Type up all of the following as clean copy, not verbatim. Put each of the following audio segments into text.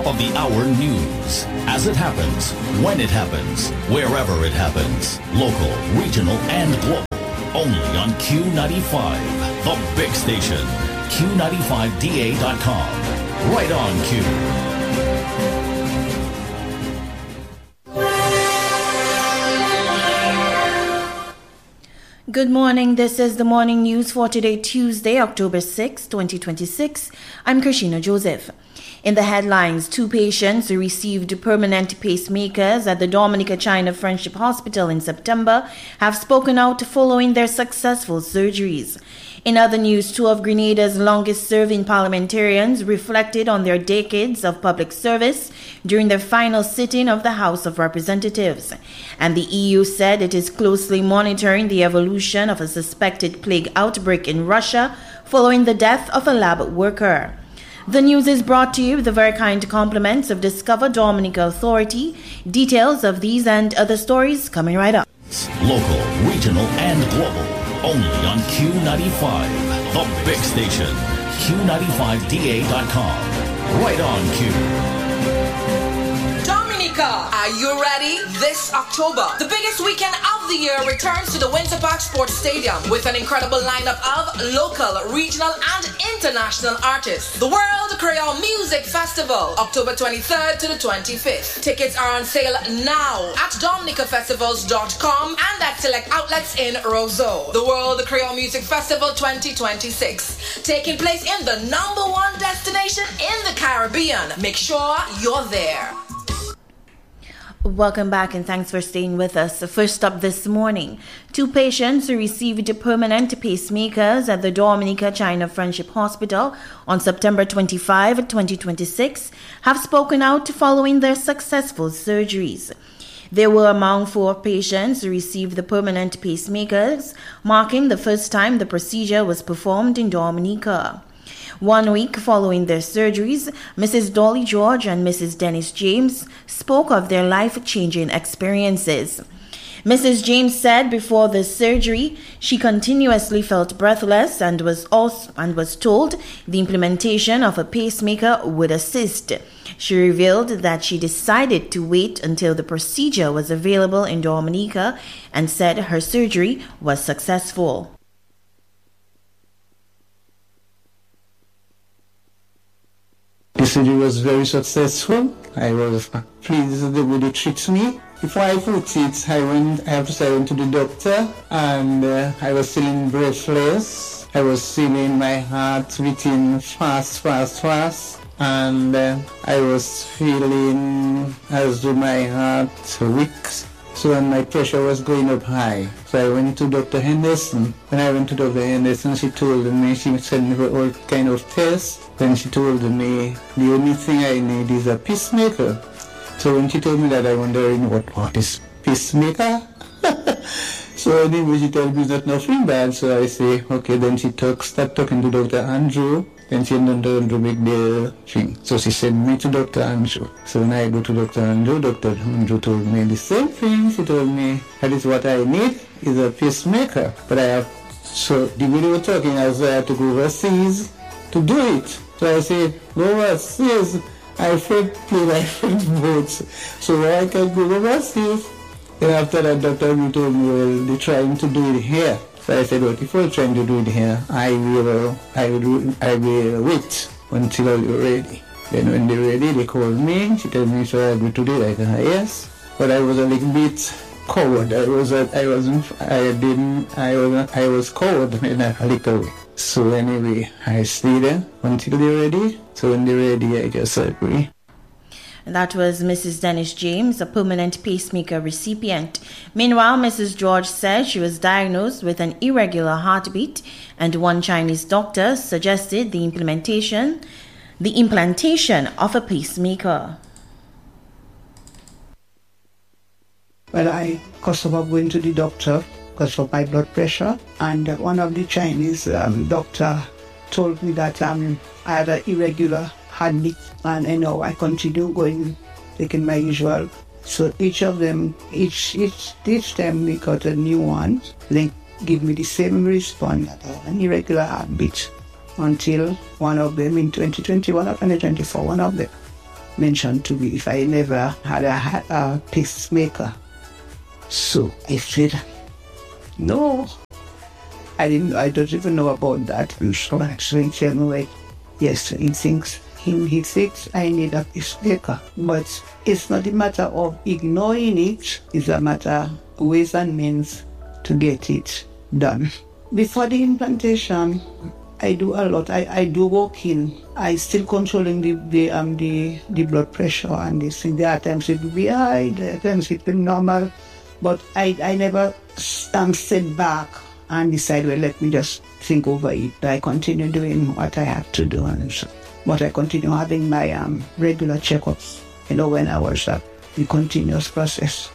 of the hour news. As it happens, when it happens, wherever it happens. Local, regional, and global. Only on Q95, the big station. Q95DA.com. Right on Q. Good morning. This is the morning news for today, Tuesday, October 6, 2026. I'm Krishina Joseph. In the headlines, 2 patients who received permanent pacemakers at the Dominica China Friendship Hospital in September have spoken out following their successful surgeries. In other news, 2 of Grenada's longest-serving parliamentarians reflected on their decades of public service during their final sitting of the House of Representatives. And the EU said it is closely monitoring the evolution of a suspected plague outbreak in Russia following the death of a lab worker. The news is brought to you with the very kind compliments of Discover Dominica Authority. Details of these and other stories coming right up. Local, regional, and global. Only on Q95, the big station. Q95DA.com. Right on Q. Dominica, are you ready? This October, the biggest weekend of the year returns to the Winter Park Sports Stadium with an incredible lineup of local, regional, and international artists. The World Creole Music Festival, October 23rd to the 25th. Tickets are on sale now at dominicafestivals.com and at select outlets in Roseau. The World Creole Music Festival 2026, taking place in the #1 destination in the Caribbean. Make sure you're there. Welcome back and thanks for staying with us. First up this morning, 2 patients who received permanent pacemakers at the Dominica China Friendship Hospital on September 25, 2026 have spoken out following their successful surgeries. They were among 4 patients who received the permanent pacemakers, marking the first time the procedure was performed in Dominica. 1 week following their surgeries, Mrs. Dolly George and Mrs. Dennis James spoke of their life-changing experiences. Mrs. James said before the surgery, she continuously felt breathless and was told the implementation of a pacemaker would assist. She revealed that she decided to wait until the procedure was available in Dominica and said her surgery was successful. The surgery was very successful. I was pleased with the way they treated me. Before I put it, I went to the doctor and I was feeling breathless. I was feeling my heart beating fast. And I was feeling as though my heart weak. So my pressure was going up high. So I went to Dr. Henderson. When I went to Dr. Henderson, she told me, she sent me for all kind of tests. Then she told me, the only thing I need is a pacemaker. So when she told me that, I wondering, what is pacemaker? So anyway, she told me that nothing bad. So I say, okay. Then she start talking to Dr. Andrew. Then she didn't make the thing. So she sent me to Dr. Andrew. So when I go to Dr. Andrew told me the same thing. She told me, that is what I need, is a pacemaker. But so the way they were talking, I had to go overseas to do it. So I said, go overseas. I play my boats. So I can go overseas. And after that, Dr. Andrew told me, well, they're trying to do it here. So I said, well, if you're trying to do it here, I will wait until you're ready. Then when they're ready, they called me. She told me, so I agreed to do it. I said, yes. But I was a little bit coward. I was coward in a little way. So anyway, I stayed there until they're ready. So when they're ready, I just agree. That was Mrs. Dennis James, a permanent pacemaker recipient. Meanwhile, Mrs. George said she was diagnosed with an irregular heartbeat, and one Chinese doctor suggested the implantation of a pacemaker. Well, I custom of going to the doctor because of my blood pressure, and one of the Chinese doctor told me that I had an irregular heartbeat, and I continue going, taking my usual. So each time we got a new one, they give me the same response, an irregular heartbeat, until one of them in 2021 or 2024, one of them. mentioned to me if I never had a pacemaker. So I said, no, I don't even know about that. So he tell me, like, yes, he thinks I need a pacemaker. But it's not a matter of ignoring it, it's a matter of ways and means to get it done. Before the implantation, I do a lot. I do walking. I still controlling the blood pressure and this thing. There are times it will be high, there are times it will be normal. But I never sit back and decide, well, let me just think over it. I continue doing what I have to do. But I continue having my regular checkups, when I was at the continuous process.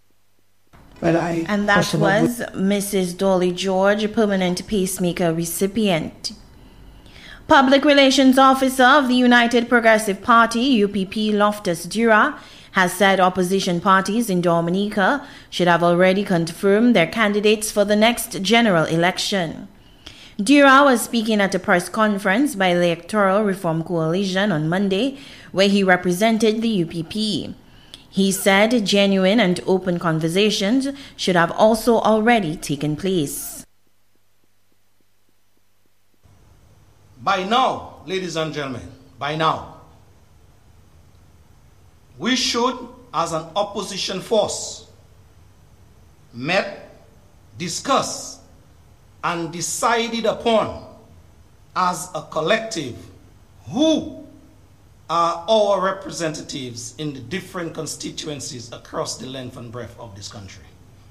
And that was Mrs. Dolly George, a permanent pacemaker recipient. Public Relations Officer of the United Progressive Party, UPP, Loftus Dura, has said opposition parties in Dominica should have already confirmed their candidates for the next general election. Dura was speaking at a press conference by the Electoral Reform Coalition on Monday, where he represented the UPP. He said genuine and open conversations should have also already taken place. By now, ladies and gentlemen, by now, we should, as an opposition force, met, discuss, and decided upon as a collective who are our representatives in the different constituencies across the length and breadth of this country.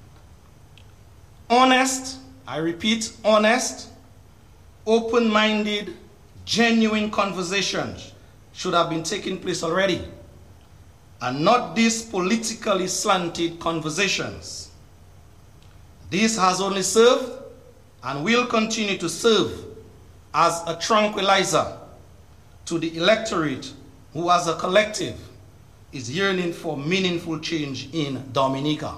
Honest, I repeat, honest, open-minded, genuine conversations should have been taking place already, and not these politically slanted conversations. This has only served and will continue to serve as a tranquilizer to the electorate who, as a collective, is yearning for meaningful change in Dominica.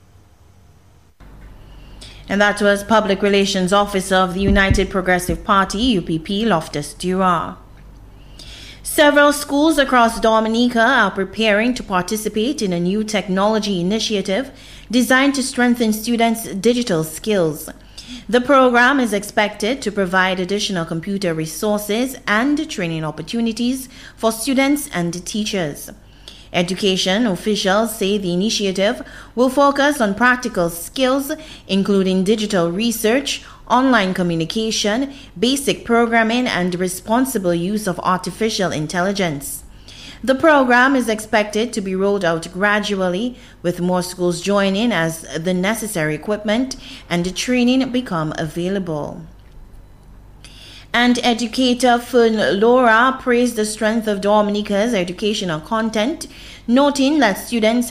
And that was Public Relations Officer of the United Progressive Party, UPP, Loftus Dura. Several schools across Dominica are preparing to participate in a new technology initiative designed to strengthen students' digital skills. The program is expected to provide additional computer resources and training opportunities for students and teachers. Education officials say the initiative will focus on practical skills, including digital research, online communication, basic programming, and responsible use of artificial intelligence. The program is expected to be rolled out gradually, with more schools joining as the necessary equipment and training become available. And educator Fern Laura praised the strength of Dominica's educational content, noting that students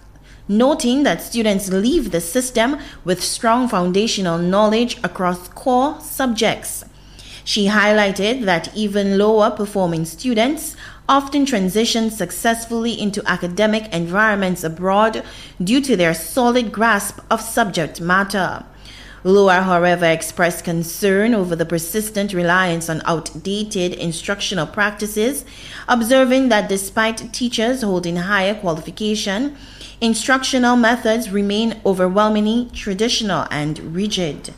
leave the system with strong foundational knowledge across core subjects. She highlighted that even lower performing students often transition successfully into academic environments abroad due to their solid grasp of subject matter. Loa, however, expressed concern over the persistent reliance on outdated instructional practices, observing that despite teachers holding higher qualification, instructional methods remain overwhelmingly traditional and rigid.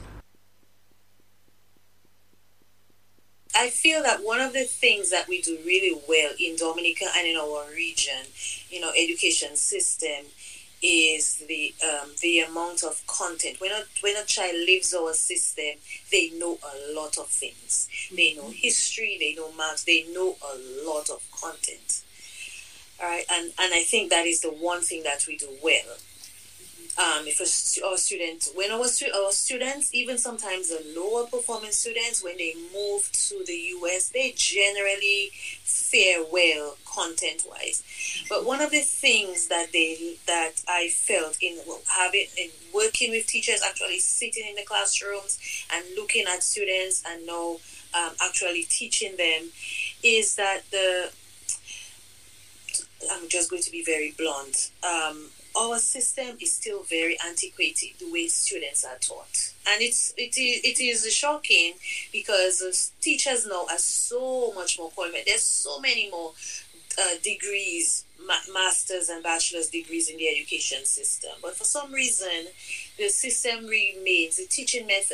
I feel that one of the things that we do really well in Dominica and in our region, education system, is the amount of content. When a child leaves our system, they know a lot of things. They know history, they know maths, they know a lot of content. All right, and I think that is the one thing that we do well. If our students, even sometimes the lower performing students, when they move to the US, they generally fare well content-wise. But one of the things that I felt in working with teachers, actually sitting in the classrooms and looking at students and now actually teaching them, is that I'm just going to be very blunt. Our system is still very antiquated, the way students are taught. And it is shocking because teachers now are so much more qualified. There's so many more degrees, master's and bachelor's degrees in the education system. But for some reason, the system remains, the teaching method